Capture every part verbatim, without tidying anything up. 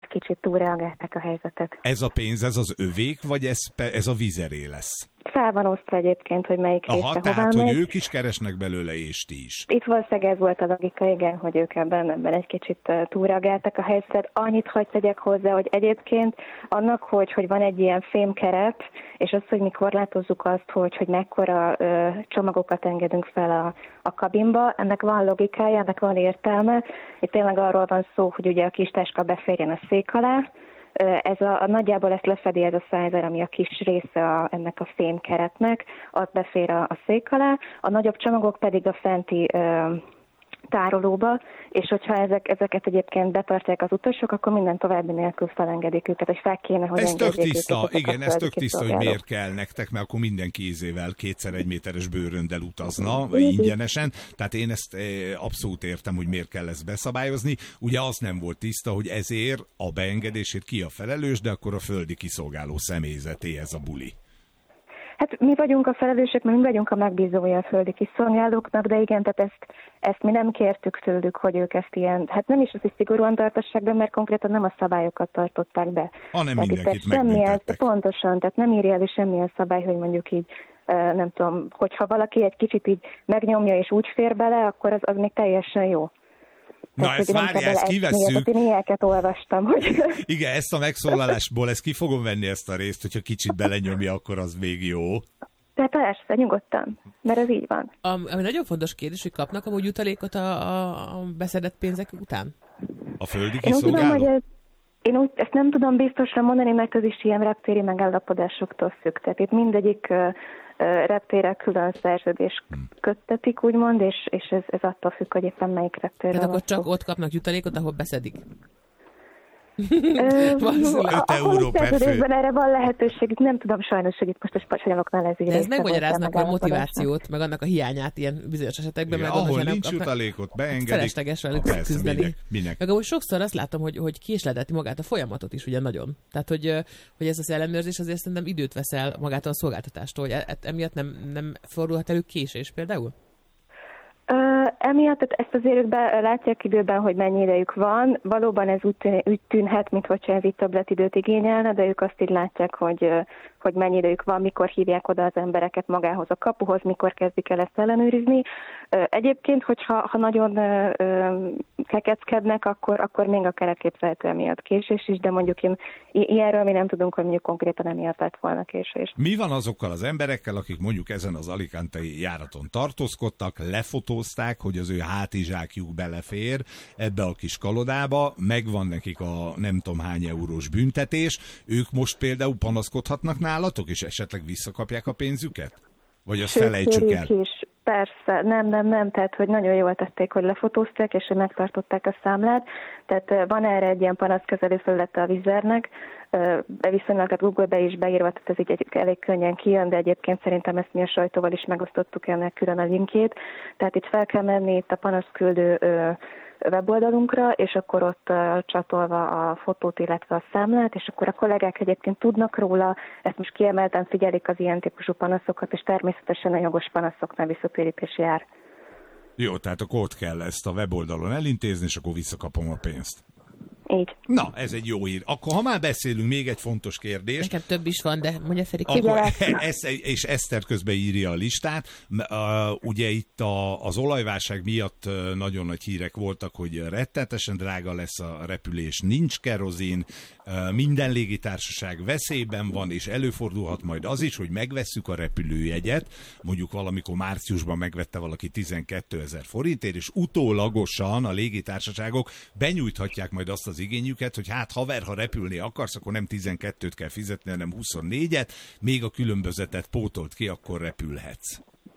kicsit túlreagálták a helyzetet. Ez a pénz, ez az övék, vagy ez, ez a vizeré lesz? Fel van osztva egyébként, hogy melyik Aha, része tehát, hová hogy megy. ők is keresnek belőle, és ti is. Itt valószínűleg ez volt a logika, igen, hogy ők ebben, ebben egy kicsit túlreagáltak a helyzetet. Annyit hagy tegyek hozzá, hogy egyébként annak, hogy, hogy van egy ilyen fémkeret, és az, hogy mi korlátozzuk azt, hogy, hogy mekkora ö, csomagokat engedünk fel a, a kabinba, ennek van logikája, ennek van értelme. Itt tényleg arról van szó, hogy ugye a kis táska beférjen a szék alá. Ez a, a nagyjából ezt lefedi ez a százer, ami a kis része a, ennek a fémkeretnek, az befér a, a szék alá, a nagyobb csomagok pedig a fenti ö, tárolóba, és hogyha ezek, ezeket egyébként betartják az utasok, akkor minden további nélkül felengedik őket, hogy fel kéne, hogy ez tök tiszta, őket, igen, ez tök tiszta, hogy miért kell nektek, mert akkor mindenki ízével kétszer egy méteres bőröndel utazna, vagy ingyenesen, tehát én ezt abszolút értem, hogy miért kell ezt beszabályozni. Ugye az nem volt tiszta, hogy ezért a beengedését ki a felelős, de akkor a földi kiszolgáló személyzeté ez a buli. Hát mi vagyunk a felelősök, mert mi vagyunk a megbízója a földi kiszolgálóknak, de igen, tehát ezt, ezt mi nem kértük tőlük, hogy ők ezt ilyen, hát nem is az, hogy szigorúan tartassák be, mert konkrétan nem a szabályokat tartották be. Hanem tehát mindenkit megbüntettek. Pontosan, tehát nem írja elő semmilyen szabály, hogy mondjuk így, nem tudom, hogyha valaki egy kicsit így megnyomja és úgy fér bele, akkor az, az még teljesen jó. Na, tehát, ezt várja, ezt kivesszük. Én ilyeneket olvastam, hogy... Igen, ezt a megszólalásból, ezt ki fogom venni ezt a részt, hogyha kicsit belenyomja, akkor az még jó. De persze, nyugodtan, mert ez így van. Ami nagyon fontos kérdés, hogy kapnak amúgy jutalékot a, a, a beszedett pénzek után? A földi kiszolgáló? Én, tudom, hogy ez, én úgy, ezt nem tudom biztosan mondani, mert ez is ilyen reptéri megállapodásoktól függ. Tehát itt mindegyik uh, reptérrel külön szerződés köttetik, úgymond, és, és ez, ez attól függ, hogy éppen melyik reptérrel. Tehát akkor csak ott kapnak jutalékot, ahol beszedik? öt euró per fő. Erre van lehetőség, nem tudom sajnos, hogy itt most a spanyoloknál ez így. De ez megmagyaráznak a motivációt, meg annak a hiányát ilyen bizonyos esetekben. Igen, meg ahol nincs jutalékot, beengedik. Felesleges velük küzdeni. Minek, minek? Meg ahogy sokszor azt látom, hogy, hogy késledeti magát a folyamatot is, ugye nagyon. Tehát, hogy, hogy ez az ellenőrzés azért szerintem időt veszel magától a szolgáltatástól, hogy e, emiatt nem, nem fordulhat elő késés például? Uh, emiatt ezt azért ők be, látják időben, hogy mennyi idejük van. Valóban ez úgy, tűn, úgy tűnhet, mintha ez így többletidőt igényelne, de ők azt így látják, hogy, hogy mennyi idejük van, mikor hívják oda az embereket magához a kapuhoz, mikor kezdik el ezt ellenőrizni. Uh, egyébként, hogyha ha nagyon uh, kekeckednek, akkor, akkor még akár elképzelhető emiatt késés is, de mondjuk én, ilyenről mi nem tudunk, hogy mondjuk konkrétan emiatt lett volna késés. Mi van azokkal az emberekkel, akik mondjuk ezen az alicantei járaton tartózkodtak, lefotózták, hogy az ő hátizsákjuk belefér ebbe a kis kalodába, megvan nekik a nem tudom hány eurós büntetés, ők most például panaszkodhatnak nálatok, és esetleg visszakapják a pénzüket? Vagy azt felejtsük el? Is. Persze, nem, nem, nem, tehát hogy nagyon jól tették, hogy lefotózták, és hogy megtartották a számlát, tehát van erre egy ilyen panaszkezelő felülete a Wizzairnek, viszonylag a Google-be is beírva, tehát ez így egy, elég könnyen kijön, de egyébként szerintem ezt mi a sajtóval is megosztottuk ennek külön a linkjét, tehát itt fel kell menni itt a panaszküldő weboldalunkra, és akkor ott uh, csatolva a fotót, illetve a számlát, és akkor a kollégák egyébként tudnak róla, ezt most kiemelten figyelik az ilyen típusú panaszokat, és természetesen a jogos panaszoknál visszatérítés jár. Jó, tehát akkor ott kell ezt a weboldalon elintézni, és akkor visszakapom a pénzt. Így. Na, ez egy jó hír. Akkor ha már beszélünk, még egy fontos kérdés. Nekem több is van, de mondja Feri. És Eszter közben írja a listát. Ugye itt a, az olajválság miatt nagyon nagy hírek voltak, hogy rettenetesen drága lesz a repülés, nincs kerozin, minden légitársaság veszélyben van, és előfordulhat majd az is, hogy megvesszük a repülőjegyet, mondjuk valamikor márciusban megvette valaki tizenkétezer forintért, és utólagosan a légitársaságok benyújthatják majd azt az igényüket, hogy hát haver, ha repülni akarsz, akkor nem tizenkettőt kell fizetni, hanem huszonnégyet, még a különbözetet pótolt ki, akkor repülhetsz.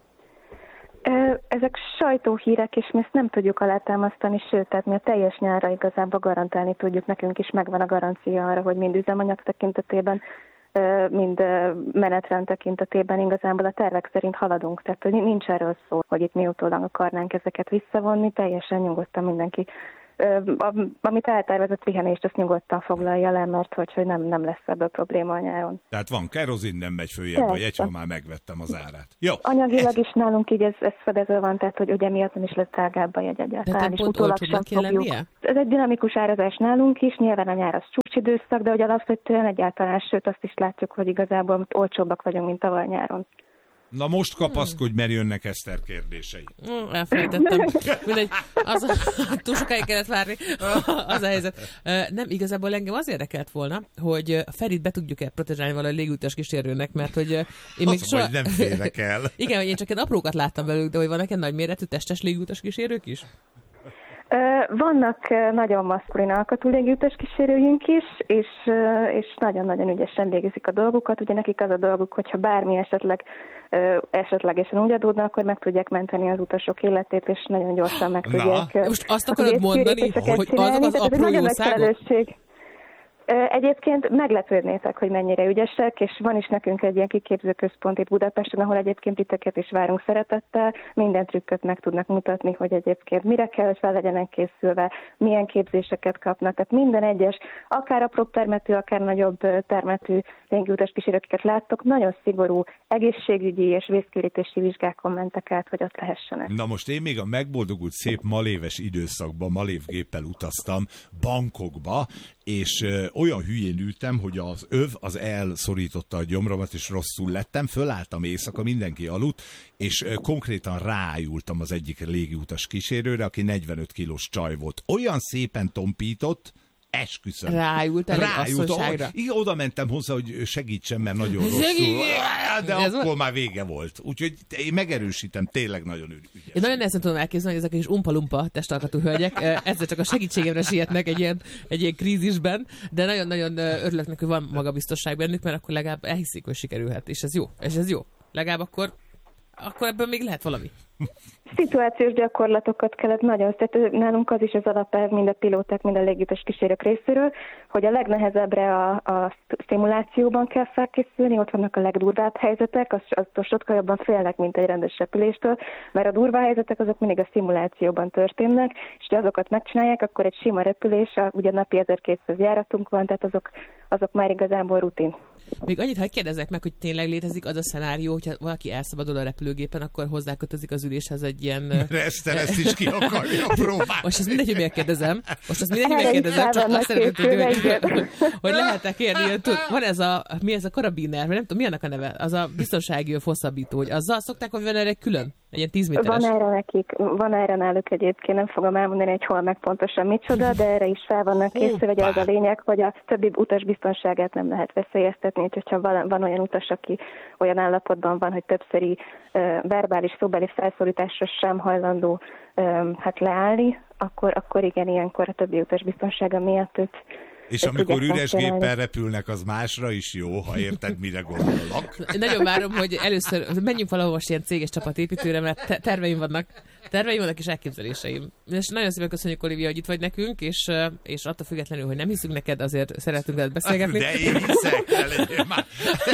Ezek sajtóhírek, és mi ezt nem tudjuk alátámasztani, sőt, tehát mi a teljes nyárra igazából garantálni tudjuk, nekünk is megvan a garancia arra, hogy mind üzemanyag tekintetében, mind menetrend tekintetében igazából a tervek szerint haladunk. Tehát hogy nincs erről szó, hogy itt mi utólag akarnánk ezeket visszavonni, teljesen nyugodtan mindenki amit eltervezett pihenést, azt nyugodtan foglalja le, mert hogy, hogy nem, nem lesz ebből probléma a nyáron. Tehát van kerozin, nem megy följebb, vagy egy, ha már megvettem az árát. Jó. Anyagilag ez... is nálunk így ez, ez fedező van, tehát hogy ugye miatt nem is lesz drágább a jegy egyáltalán. De pont olcsóbbnak kell lennie? Ez egy dinamikus árazás nálunk is, nyilván a nyár az csúcsidőszak, de hogy alapvetően egyáltalán, sőt azt is látjuk, hogy igazából olcsóbbak vagyunk, mint tavaly nyáron. Na most kapaszkodj, mert jönnek Eszter kérdései. Mm, elfelejtettem. Mindegy, az a, túl sokáig kellett várni. Az a helyzet. Nem, igazából engem az érdekelt volna, hogy Ferit be tudjuk-e protezsálni valahogy légútas kísérőnek, mert hogy én még soha... nem félek el. Igen, hogy én csak egy aprókat láttam belőlük, de hogy vannak egy nagyméretű testes légútas kísérők is? Vannak nagyon maszkulin alkatú légiutas kísérőink is, és, és nagyon-nagyon ügyesen végezik a dolgukat. Ugye nekik az a dolguk, hogyha bármi esetleg esetlegesen úgy adódna, akkor meg tudják menteni az utasok életét, és nagyon gyorsan meg tudják. Na, most azt akarod mondani, hogy azok az apró jószágok? Egyébként meglepődnétek, hogy mennyire ügyesek, és van is nekünk egy ilyen kiképzőközpont itt Budapesten, ahol egyébként titeket is várunk szeretettel, minden trükköt meg tudnak mutatni, hogy egyébként mire kell, hogy fel legyenek készülve, milyen képzéseket kapnak, tehát minden egyes, akár apróbb termetű, akár nagyobb termetű légiutas kísérőket láttok, nagyon szigorú egészségügyi és vészkirítési vizsgákon mentek át, hogy ott lehessenek. Na most én még a megboldogult szép maléves időszakban malévgéppel utaztam Bangkokba, és olyan hülyén ültem, hogy az öv az elszorította a gyomromat, és rosszul lettem, fölálltam éjszaka, mindenki aludt, és konkrétan rájultam az egyik légiutas kísérőre, aki negyvenöt kilós csaj volt. Olyan szépen tompított, esküszöm. Rájultál egy asszonyságra? Igen, oda mentem hozzá, hogy segítsen, mert nagyon rosszul. De ez akkor már vége volt. Úgyhogy én megerősítem, tényleg nagyon ügyes. Én nagyon nehezen tudom elképzelni, hogy ezek is umpa-lumpa testalkatú hölgyek ezzel csak a segítségemre sietnek egy ilyen, egy ilyen krízisben, de nagyon-nagyon örülök neki, hogy van magabiztosság bennük, mert akkor legalább elhiszik, hogy sikerülhet, és ez jó. És ez jó. Legalább akkor, akkor ebből még lehet valami. Szituációs gyakorlatokat kellett nagyon, tehát nálunk az is az alapelv mind a pilóták, mind a légiutas kísérők részéről, hogy a legnehezebbre a, a szimulációban kell felkészülni, ott vannak a legdurvább helyzetek, aztól sokkal jobban félnek, mint egy rendes repüléstől, mert a durvá helyzetek azok mindig a szimulációban történnek, és ha azokat megcsinálják, akkor egy sima repülés, ugye napi ezerkétszáz járatunk van, tehát azok, azok már igazából rutin. Még annyit, ha kérdezzek meg, hogy tényleg létezik az a szenárió, hogyha valaki elszabadul a repülőgépen, akkor hozzákötözik az üléshez egy ilyen... Eszter ezt is ki akarja próbálni. Most ez mindegy, hogy miért kérdezem. Most ez mindegy, hogy miért kérdezem, csak azt szeretném tudni, hogy, hogy lehet-e kérni. Van ez a, mi ez a karabiner, vagy nem tudom, mi annak a neve? Az a biztonsági hosszabbító, hogy azzal szokták, hogy van erre külön? Egy ilyen tíz méteres. Van erre nekik, van erre náluk egyébként, nem fogom elmondani, hogy hol meg pontosan micsoda, de erre is fel vannak készülve, hogy az a lényeg, hogy a többi utas biztonságát nem lehet veszélyeztetni, hogyha van, van olyan utas, aki olyan állapotban van, hogy többszöri uh, verbális, szóbeli felszólításra sem hajlandó um, hát leállni, akkor, akkor igen, ilyenkor a többi utas biztonsága miatt őt. És amikor üres géppel repülnek, az másra is jó, ha érted, mire gondolok. Nagyon várom, hogy először menjünk valahol most ilyen céges csapatépítőre, mert te- terveim vannak. Terveim vannak és elképzeléseim. És nagyon szépen köszönjük, Olivia, hogy itt vagy nekünk, és, és attól függetlenül, hogy nem hiszünk neked, azért szeretünk veled beszélgetni. De én hiszek, ne már.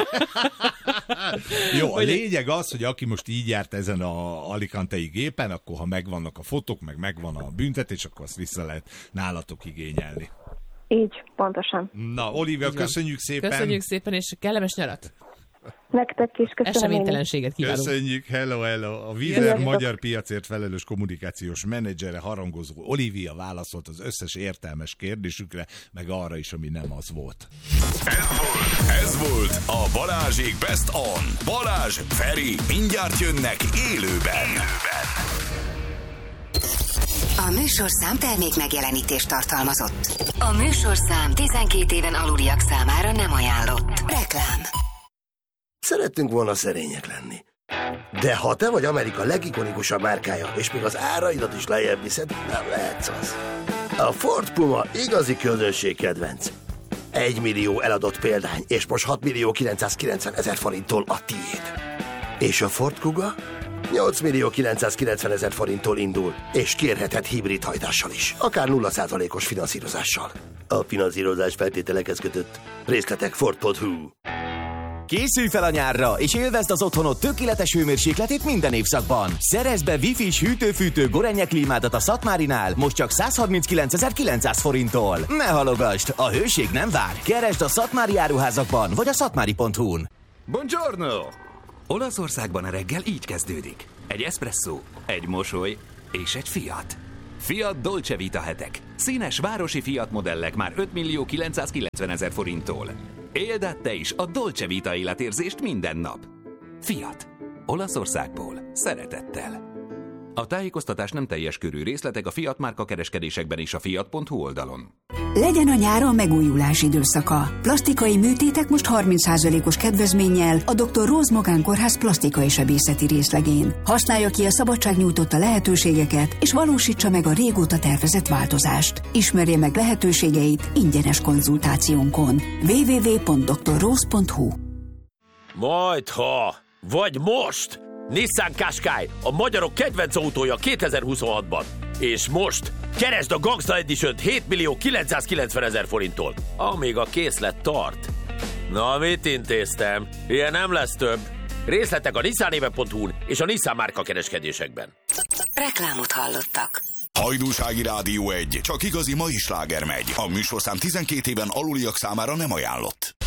Jó, a lényeg az, hogy aki most így járt ezen a alicantei gépen, akkor ha megvannak a fotók, meg megvan a büntetés, akkor azt vissza lehet nálatok igényelni. Így, pontosan. Na, Olivia, köszönjük szépen. Köszönjük szépen, és kellemes nyarat. Nektek is köszönöm. Eseménytelenséget kívánunk. Köszönjük, hello, hello. A Vízer magyar piacért felelős kommunikációs menedzsere, harangozó Olivia válaszolt az összes értelmes kérdésükre, meg arra is, ami nem az volt. Ez volt, ez volt a Balázsék Best On. Balázs, Feri, mindjárt jönnek élőben. élőben. A műsorszám termék megjelenítést tartalmazott. A műsorszám tizenkét éven aluliak számára nem ajánlott. Reklám. Szerettünk volna szerények lenni. De ha te vagy Amerika legikonikusabb márkája, és még az áraidat is lejjebb viszed, nem lehetsz az. A Ford Puma igazi közönség kedvenc. Egy millió eladott példány, és most hat millió kilencszázkilencven ezer forinttól a tiéd. És a Ford Kuga? nyolc millió kilencszázkilencven ezer forinttól indul, és kérheted hibrid hajtással is, akár nulla százalékos finanszírozással. A finanszírozás feltételekhez kötött. Részletek Ford pont hu. Készülj fel a nyárra, és élvezd az otthonod tökéletes hőmérsékletét minden évszakban. Szerezd be Wi-Fi-s hűtő-fűtő Gorenje klímádat a Szatmárinál most csak százharminckilencezer-kilencszáz forinttól. Ne halogasd, a hőség nem vár. Keresd a Szatmári áruházakban, vagy a szatmári pont hu-n. Buongiorno! Olaszországban a reggel így kezdődik. Egy eszpresszó, egy mosoly és egy Fiat. Fiat Dolce Vita hetek. Színes városi Fiat modellek már ötmillió kilencszázkilencvenezer forinttól. Éld át te is a Dolce Vita életérzést minden nap. Fiat. Olaszországból. Szeretettel. A tájékoztatás nem teljes körű, részletek a Fiat márka kereskedésekben és a fiat pont hu oldalon. Legyen a nyáron megújulás időszaka. Plastikai műtétek most harminc százalékos kedvezménnyel a doktor Róz Magánkórház plastikai sebészeti részlegén. Használja ki a szabadság nyújtotta lehetőségeket, és valósítsa meg a régóta tervezett változást. Ismerje meg lehetőségeit ingyenes konzultációnkon. double-u double-u double-u pont doktor róz pont hu. Majdha, vagy most! Nissan Qashqai, a magyarok kedvenc autója kétezer-huszonhatban. És most keresd a Gangsta Edition-t hétmillió kilencszázkilencvenezer forinttól, amíg a készlet tart. Na, mit intéztem? Ilyen nem lesz több. Részletek a nissanéve pont hu-n és a Nissan márka kereskedésekben. Reklámot hallottak. Hajdúsági Rádió egy. Csak igazi mai sláger megy. A műsorszám tizenkét éven aluliak számára nem ajánlott.